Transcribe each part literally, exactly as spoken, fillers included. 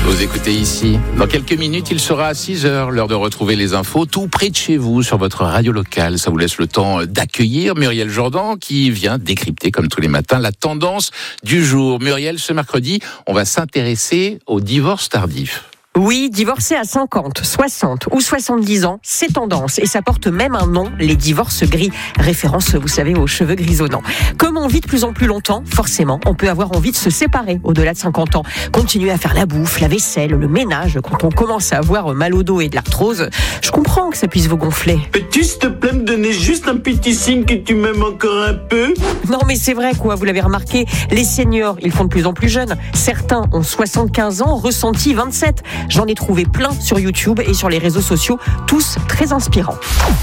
Vous écoutez ici. Dans quelques minutes, il sera à six heures, l'heure de retrouver les infos tout près de chez vous sur votre radio locale. Ça vous laisse le temps d'accueillir Muriel Jourdan qui vient décrypter comme tous les matins la tendance du jour. Muriel, ce mercredi, on va s'intéresser au divorce tardif. Oui, divorcer à cinquante, soixante ou soixante-dix ans, c'est tendance et ça porte même un nom, les divorces gris. Référence, vous savez, aux cheveux grisonnants. Comme on vit de plus en plus longtemps, forcément, on peut avoir envie de se séparer au-delà de cinquante ans. Continuer à faire la bouffe, la vaisselle, le ménage, quand on commence à avoir mal au dos et de l'arthrose, je comprends que ça puisse vous gonfler. Peux-tu, s'il te plaît, me donner juste un petit signe que tu m'aimes encore un peu ? Non mais c'est vrai quoi, vous l'avez remarqué, les seniors, ils font de plus en plus jeunes. Certains ont soixante-quinze ans, ressenti vingt-sept. J'en ai trouvé plein sur YouTube et sur les réseaux sociaux, tous très inspirants.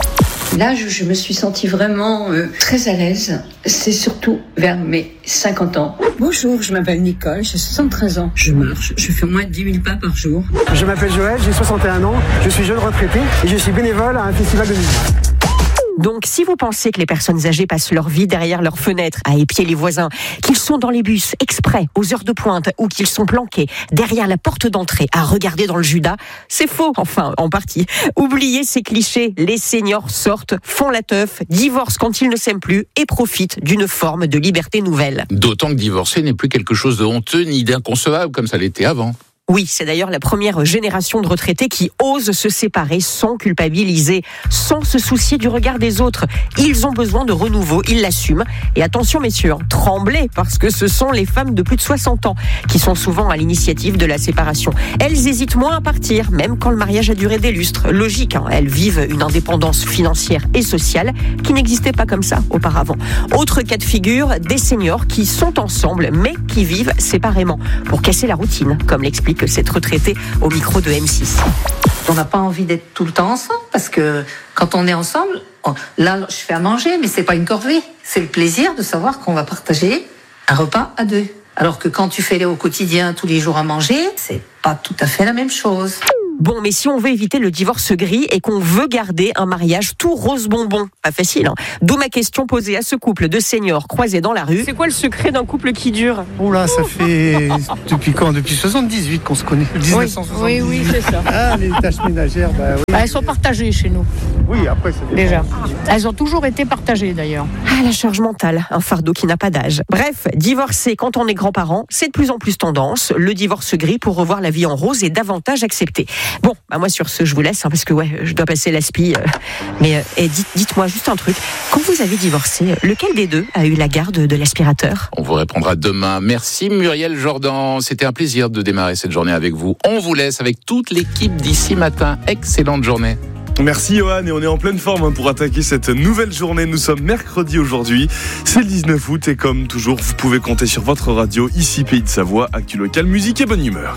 Là, je, je me suis sentie vraiment euh, très à l'aise. C'est surtout vers mes cinquante ans. Bonjour, je m'appelle Nicole, j'ai soixante-treize ans. Je marche, je fais au moins dix mille pas par jour. Je m'appelle Joël, j'ai soixante et un ans, je suis jeune retraité et je suis bénévole à un festival de musique. Donc, si vous pensez que les personnes âgées passent leur vie derrière leurs fenêtres à épier les voisins, qu'ils sont dans les bus exprès aux heures de pointe ou qu'ils sont planqués derrière la porte d'entrée à regarder dans le Judas, c'est faux, enfin, en partie. Oubliez ces clichés, les seniors sortent, font la teuf, divorcent quand ils ne s'aiment plus et profitent d'une forme de liberté nouvelle. D'autant que divorcer n'est plus quelque chose de honteux ni d'inconcevable comme ça l'était avant. Oui, c'est d'ailleurs la première génération de retraités qui osent se séparer sans culpabiliser, sans se soucier du regard des autres. Ils ont besoin de renouveau, ils l'assument. Et attention messieurs, tremblez, parce que ce sont les femmes de plus de soixante ans qui sont souvent à l'initiative de la séparation. Elles hésitent moins à partir, même quand le mariage a duré des lustres. Logique, hein, elles vivent une indépendance financière et sociale qui n'existait pas comme ça auparavant. Autre cas de figure, des seniors qui sont ensemble, mais qui vivent séparément, pour casser la routine, comme l'explique cette retraitée au micro de M six. On n'a pas envie d'être tout le temps ensemble parce que quand on est ensemble, on, là je fais à manger, mais c'est pas une corvée. C'est le plaisir de savoir qu'on va partager un repas à deux. Alors que quand tu fais au quotidien tous les jours à manger, c'est pas tout à fait la même chose. Bon, mais si on veut éviter le divorce gris et qu'on veut garder un mariage tout rose bonbon, pas facile, hein. D'où ma question posée à ce couple de seniors croisés dans la rue. C'est quoi le secret d'un couple qui dure ? Oh là, ça fait depuis quand ? Depuis soixante-dix-huit qu'on se connaît. dix-neuf cent soixante-dix-huit. Oui, oui, c'est ça. Ah, les tâches ménagères, bah oui. Bah, elles sont partagées chez nous. Oui, après c'est déjà. Elles ont toujours été partagées d'ailleurs. Ah, la charge mentale, un fardeau qui n'a pas d'âge. Bref, divorcer quand on est grand-parent, c'est de plus en plus tendance. Le divorce gris pour revoir la vie en rose est davantage accepté. Bon, bah moi sur ce, je vous laisse, hein, parce que ouais, je dois passer l'aspi. Euh, mais euh, et dites, dites-moi juste un truc. Quand vous avez divorcé, lequel des deux a eu la garde de l'aspirateur ? On vous répondra demain. Merci Muriel Jourdan. C'était un plaisir de démarrer cette journée avec vous. On vous laisse avec toute l'équipe d'ici matin. Excellente journée. Merci Johan, et on est en pleine forme pour attaquer cette nouvelle journée. Nous sommes mercredi aujourd'hui, c'est le dix-neuf août et comme toujours, vous pouvez compter sur votre radio, ici Pays de Savoie, actu local, musique et bonne humeur.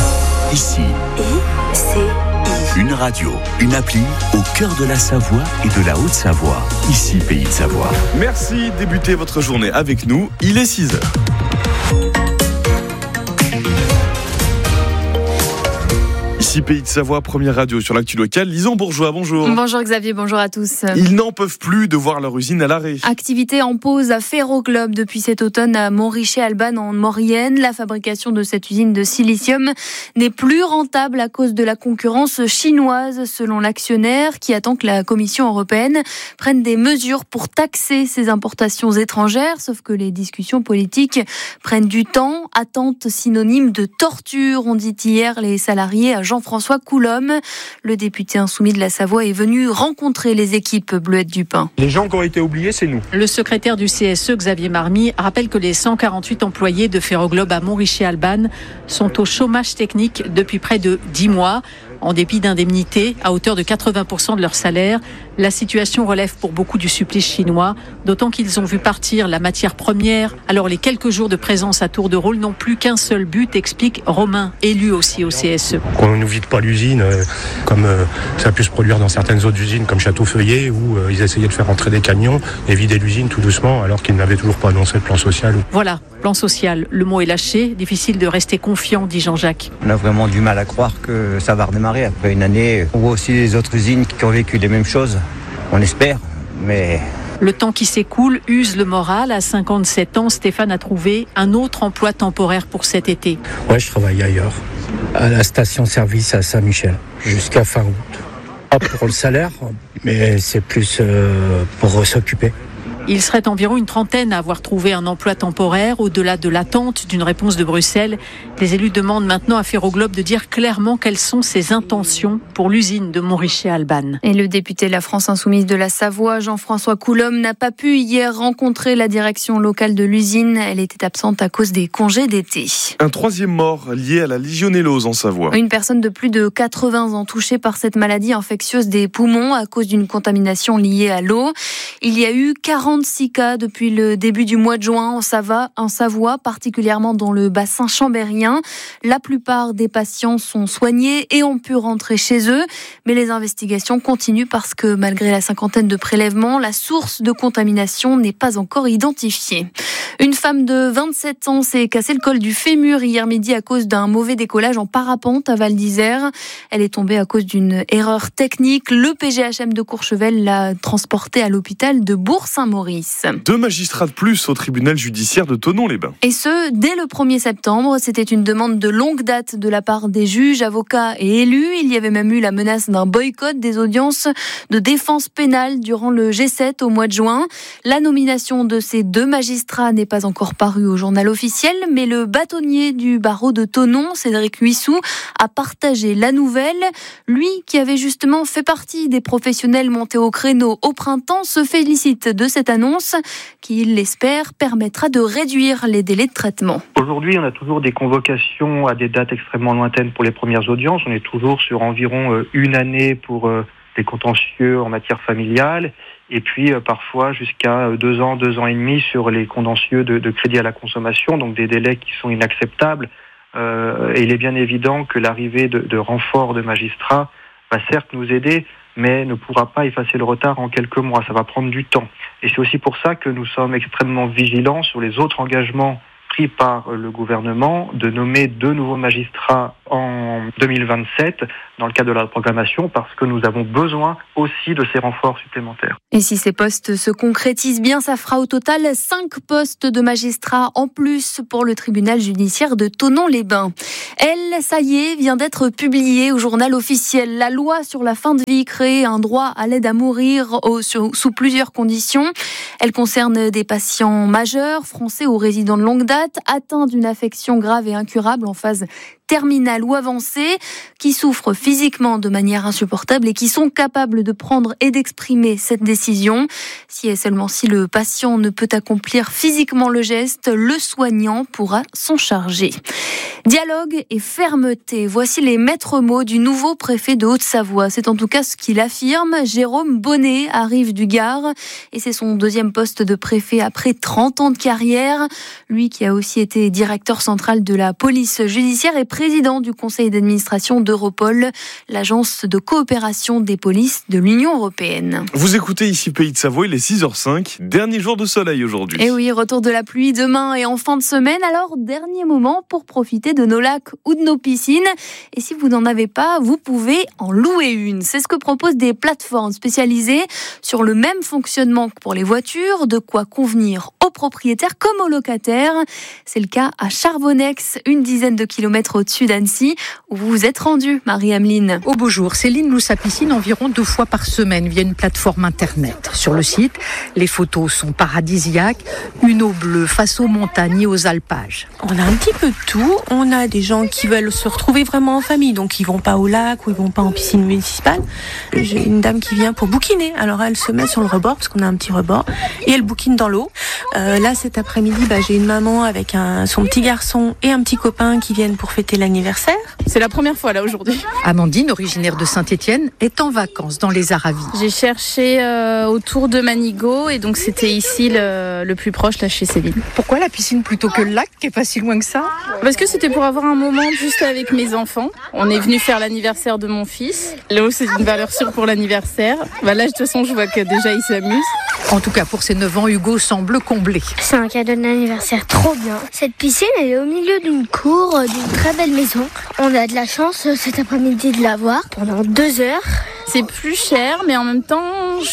Ici, une radio, une appli au cœur de la Savoie et de la Haute-Savoie. Ici Pays de Savoie. Merci, débutez votre journée avec nous, il est six heures. Ici Pays de Savoie, première radio sur l'actu locale. Lison Bourgeois, bonjour. Bonjour Xavier, bonjour à tous. Ils n'en peuvent plus de voir leur usine à l'arrêt. Activité en pause à Ferroglobe depuis cet automne à Montrichet-Albanne en Maurienne. La fabrication de cette usine de silicium n'est plus rentable à cause de la concurrence chinoise, selon l'actionnaire, qui attend que la Commission européenne prenne des mesures pour taxer ces importations étrangères. Sauf que les discussions politiques prennent du temps. Attente synonyme de torture, ont dit hier les salariés à Jean-François Coulombe. Le député insoumis de la Savoie est venu rencontrer les équipes Bleuette du Pin. Les gens qui ont été oubliés, c'est nous. Le secrétaire du C S E, Xavier Marmy, rappelle que les cent quarante-huit employés de Ferroglobe à Montrichet-Albanne sont au chômage technique depuis près de dix mois. En dépit d'indemnités à hauteur de quatre-vingts pour cent de leur salaire, la situation relève pour beaucoup du supplice chinois, d'autant qu'ils ont vu partir la matière première. Alors les quelques jours de présence à tour de rôle n'ont plus qu'un seul but, explique Romain, élu aussi au C S E. Qu'on ne nous vide pas l'usine, euh, comme euh, ça a pu se produire dans certaines autres usines comme Château-Feuillet, où euh, ils essayaient de faire entrer des camions et vider l'usine tout doucement, alors qu'ils n'avaient toujours pas annoncé le plan social. Voilà, plan social. Le mot est lâché, difficile de rester confiant, dit Jean-Jacques. On a vraiment du mal à croire que ça va redémarrer après une année. On voit aussi les autres usines qui ont vécu les mêmes choses. On espère, mais Le temps qui s'écoule use le moral. À cinquante-sept ans, Stéphane a trouvé un autre emploi temporaire pour cet été. Ouais, je travaille ailleurs, à la station-service à Saint-Michel, jusqu'à fin août. Pas pour le salaire, mais c'est plus euh, pour s'occuper. Il serait environ une trentaine à avoir trouvé un emploi temporaire. Au-delà de l'attente d'une réponse de Bruxelles, les élus demandent maintenant à Ferroglobe de dire clairement quelles sont ses intentions pour l'usine de Montrichet-Alban. Et le député de la France Insoumise de la Savoie, Jean-François Coulombe, n'a pas pu hier rencontrer la direction locale de l'usine. Elle était absente à cause des congés d'été. Un troisième mort lié à la légionellose en Savoie. Une personne de plus de quatre-vingts ans touchée par cette maladie infectieuse des poumons à cause d'une contamination liée à l'eau. Il y a eu quarante-six cas depuis le début du mois de juin en Savoie, en Savoie, particulièrement dans le bassin chambérien. La plupart des patients sont soignés et ont pu rentrer chez eux. Mais les investigations continuent parce que malgré la cinquantaine de prélèvements, la source de contamination n'est pas encore identifiée. Une femme de vingt-sept ans s'est cassé le col du fémur hier midi à cause d'un mauvais décollage en parapente à Val d'Isère. Elle est tombée à cause d'une erreur technique. Le P G H M de Courchevel l'a transportée à l'hôpital de Bourg-Saint-Maurice. Deux magistrats de plus au tribunal judiciaire de Thonon-les-Bains. Et ce, dès le premier septembre. C'était une demande de longue date de la part des juges, avocats et élus. Il y avait même eu la menace d'un boycott des audiences de défense pénale durant le G sept au mois de juin. La nomination de ces deux magistrats n'est pas encore parue au journal officiel, mais le bâtonnier du barreau de Thonon, Cédric Huissou, a partagé la nouvelle. Lui, qui avait justement fait partie des professionnels montés au créneau au printemps, se félicite de cette annonce qui, il l'espère, permettra de réduire les délais de traitement. Aujourd'hui, on a toujours des convocations à des dates extrêmement lointaines pour les premières audiences. On est toujours sur environ une année pour des contentieux en matière familiale et puis parfois jusqu'à deux ans, deux ans et demi sur les contentieux de, de crédit à la consommation, donc des délais qui sont inacceptables. Euh, et il est bien évident que l'arrivée de, de renforts de magistrats va certes nous aider, mais ne pourra pas effacer le retard en quelques mois. Ça va prendre du temps. Et c'est aussi pour ça que nous sommes extrêmement vigilants sur les autres engagements pris par le gouvernement de nommer deux nouveaux magistrats en deux mille vingt-sept dans le cadre de la programmation parce que nous avons besoin aussi de ces renforts supplémentaires. Et si ces postes se concrétisent bien, ça fera au total cinq postes de magistrats en plus pour le tribunal judiciaire de Thonon-les-Bains. Elle, ça y est, vient d'être publiée au journal officiel. La loi sur la fin de vie crée un droit à l'aide à mourir au, sous, sous plusieurs conditions. Elle concerne des patients majeurs, français ou résidents de longue date, atteints d'une affection grave et incurable en phase terminale ou avancée, qui souffrent physiquement de manière insupportable et qui sont capables de prendre et d'exprimer cette décision. Si et seulement si le patient ne peut accomplir physiquement le geste, le soignant pourra s'en charger. Dialogue et fermeté, voici les maîtres mots du nouveau préfet de Haute-Savoie. C'est en tout cas ce qu'il affirme. Jérôme Bonnet arrive du Gard et c'est son deuxième poste de préfet après trente ans de carrière. Lui qui a aussi été directeur central de la police judiciaire et président du conseil d'administration d'Europol, l'agence de coopération des polices de l'Union européenne. Vous écoutez ici Pays de Savoie, il est six heures cinq, dernier jour de soleil aujourd'hui. Et oui, retour de la pluie demain et en fin de semaine, alors dernier moment pour profiter de nos lacs ou de nos piscines. Et si vous n'en avez pas, vous pouvez en louer une. C'est ce que proposent des plateformes spécialisées sur le même fonctionnement que pour les voitures, de quoi convenir aux propriétaires comme aux locataires. C'est le cas à Charbonnex, une dizaine de kilomètres au-dessus d'Annecy, où vous vous êtes rendu, Marie-Ameline. Au beau jour, Céline loue sa piscine environ deux fois par semaine via une plateforme internet. Sur le site, les photos sont paradisiaques, une eau bleue face aux montagnes et aux alpages. On a un petit peu de tout. On a des gens qui veulent se retrouver vraiment en famille, donc ils vont pas au lac ou ils vont pas en piscine municipale. J'ai une dame qui vient pour bouquiner. Alors elle se met sur le rebord, parce qu'on a un petit rebord, et elle bouquine dans l'eau. Euh, là, cet après-midi, bah, j'ai une maman avec un, son petit garçon et un petit copain qui viennent pour fêter l'anniversaire. C'est la première fois là aujourd'hui. Amandine, originaire de Saint-Étienne, est en vacances dans les Aravis. J'ai cherché euh, autour de Manigot et donc c'était ici le, le plus proche, là chez Céline. Pourquoi la piscine plutôt que le lac qui est pas si loin que ça? Parce que c'était pour avoir un moment juste avec mes enfants. On est venu faire l'anniversaire de mon fils. L'eau c'est une valeur sûre pour l'anniversaire. Bah là de toute façon je vois que déjà il s'amuse. En tout cas pour ses neuf ans, Hugo semble comblé. C'est un cadeau d'anniversaire trop bien. Cette piscine elle est au milieu d'une cour, d'une très belle maison. On a de la chance cet après-midi de la voir pendant deux heures. C'est plus cher, mais en même temps, je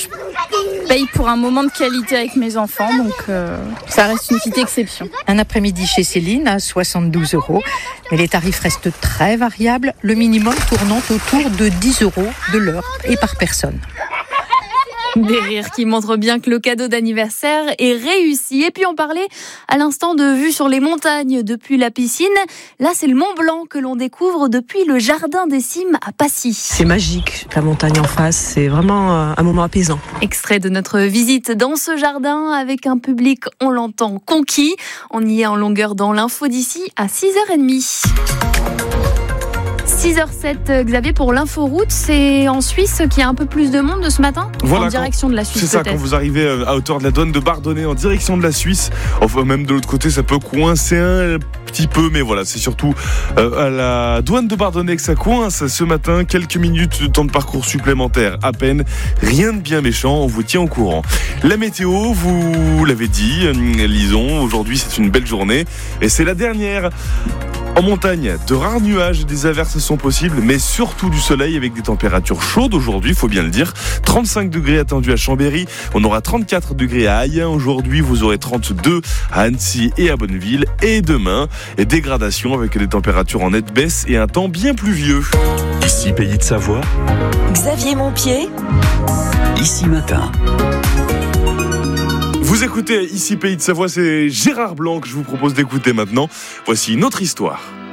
paye pour un moment de qualité avec mes enfants, donc euh, ça reste une petite exception. Un après-midi chez Céline à soixante-douze euros, mais les tarifs restent très variables, le minimum tournant autour de dix euros de l'heure et par personne. Des rires qui montrent bien que le cadeau d'anniversaire est réussi. Et puis on parlait à l'instant de vue sur les montagnes depuis la piscine. Là, c'est le Mont Blanc que l'on découvre depuis le Jardin des Cimes à Passy. C'est magique, la montagne en face, c'est vraiment un moment apaisant. Extrait de notre visite dans ce jardin avec un public, on l'entend, conquis. On y est en longueur dans l'info d'ici à six heures trente. six heures sept, Xavier, pour l'inforoute, c'est en Suisse qu'il y a un peu plus de monde ce matin, voilà, en direction quand, de la Suisse. C'est ça, peut-être. Quand vous arrivez à hauteur de la douane de Bardonnay en direction de la Suisse, enfin même de l'autre côté, ça peut coincer un petit peu, mais voilà, c'est surtout euh, à la douane de Bardonnay que ça coince ce matin. Quelques minutes de temps de parcours supplémentaire à peine, rien de bien méchant, on vous tient au courant. La météo, vous l'avez dit, Lison, aujourd'hui c'est une belle journée et c'est la dernière. En montagne, de rares nuages et des averses sont possibles, mais surtout du soleil avec des températures chaudes aujourd'hui, il faut bien le dire. trente-cinq degrés attendus à Chambéry, on aura trente-quatre degrés à Ayen. Aujourd'hui, vous aurez trente-deux à Annecy et à Bonneville. Et demain, dégradation avec des températures en nette baisse et un temps bien pluvieux. Ici, Pays de Savoie. Xavier Montpied. Ici Matin. Vous écoutez Ici Pays de Savoie, c'est Gérard Blanc que je vous propose d'écouter maintenant. Voici une autre histoire.